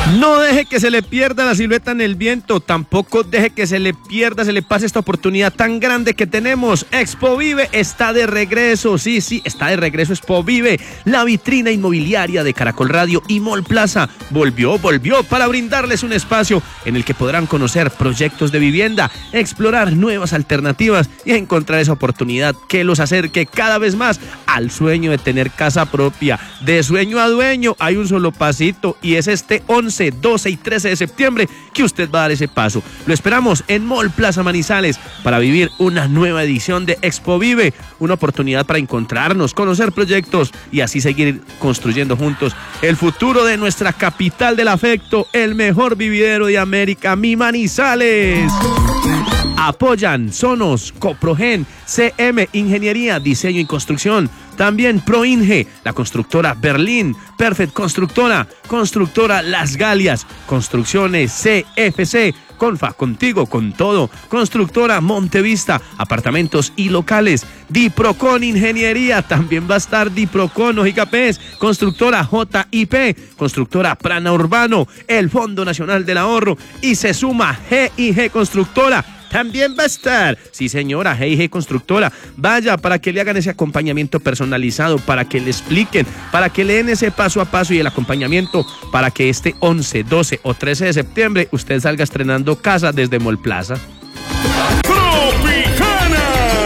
No deje que se le pierda la silueta en el viento, tampoco deje que se le pase esta oportunidad tan grande que tenemos. Expo Vive está de regreso, sí, está de regreso Expo Vive, la vitrina inmobiliaria de Caracol Radio y Mall Plaza. Volvió para brindarles un espacio en el que podrán conocer proyectos de vivienda, explorar nuevas alternativas y encontrar esa oportunidad que los acerque cada vez más al sueño de tener casa propia. De sueño a dueño hay un solo pasito y es este 11, 12 y 13 de septiembre que usted va a dar ese paso. Lo esperamos en Mall Plaza Manizales para vivir una nueva edición de Expo Vive, una oportunidad para encontrarnos, conocer proyectos y así seguir construyendo juntos el futuro de nuestra capital del afecto, el mejor vividero de América, mi Manizales. Apoyan Sonos, Coprogen, CM Ingeniería, Diseño y Construcción. También Proinge, la constructora Berlín, Perfect Constructora, Constructora Las Galias, Construcciones CFC, Confa, contigo, con todo, Constructora Montevista, apartamentos y locales, Diprocon Ingeniería, también va a estar Diprocon, Ojicapés, Constructora JIP, Constructora Prana Urbano, el Fondo Nacional del Ahorro y se suma GIG Constructora. También va a estar, sí señora, GIG Constructora. Vaya para que le hagan ese acompañamiento personalizado, para que le expliquen, para que le den ese paso a paso y el acompañamiento para que este 11, 12 o 13 de septiembre usted salga estrenando casa desde Mall Plaza. ¡Tropicana!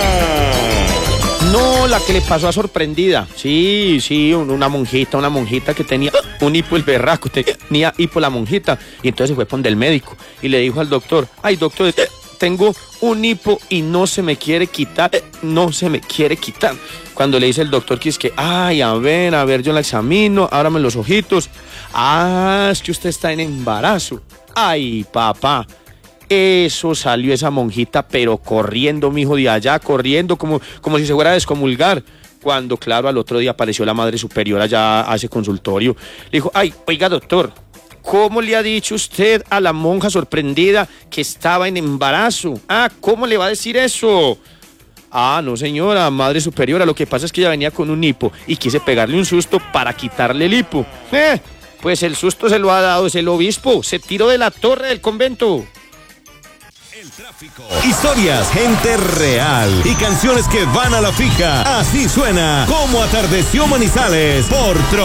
No, la que le pasó a sorprendida. Sí, una monjita que tenía un hipo el berraco, tenía hipo la monjita. Y entonces se fue donde el médico y le dijo al doctor, ay doctor, tengo un hipo y no se me quiere quitar. Cuando le dice el doctor que es que, ay, a ver, yo la examino, ábrame los ojitos. Ah, es que usted está en embarazo. Ay, papá. Eso salió esa monjita, pero corriendo, mijo, de allá, corriendo como si se fuera a descomulgar. Cuando, claro, al otro día apareció la madre superiora allá a ese consultorio. Le dijo, ay, oiga, doctor, ¿cómo le ha dicho usted a la monja sorprendida que estaba en embarazo? Ah, ¿cómo le va a decir eso? Ah, no señora, madre superiora, lo que pasa es que ella venía con un hipo y quise pegarle un susto para quitarle el hipo. Pues el susto se lo ha dado, es el obispo, se tiró de la torre del convento. El tráfico. Historias, gente real y canciones que van a la fija. Así suena Como Atardeció Manizales por